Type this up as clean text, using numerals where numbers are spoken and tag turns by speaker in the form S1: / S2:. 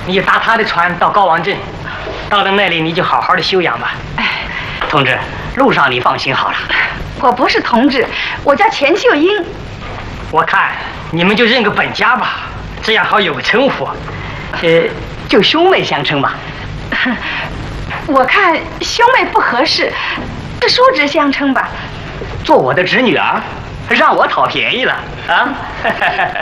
S1: 你就搭他的船到高王镇，到了那里你就好好的休养吧。
S2: 哎，
S3: 同志，路上你放心好了。
S2: 我不是同志，我叫钱秀英。
S1: 我看你们就认个本家吧，这样好有个称呼。
S3: 就兄妹相称吧。
S2: 我看兄妹不合适，是叔侄相称吧。
S3: 做我的侄女儿，让我讨便宜了啊！